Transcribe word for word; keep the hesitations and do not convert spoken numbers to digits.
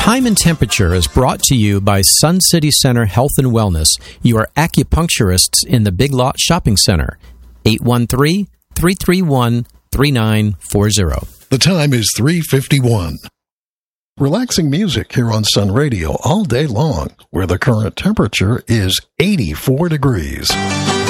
Time and Temperature is brought to you by Sun City Center Health and Wellness, your acupuncturists in the Big Lot Shopping Center. eight one three, three three one, three nine four zero. The time is three fifty-one. Relaxing music here on Sun Radio all day long, where the current temperature is eighty-four degrees.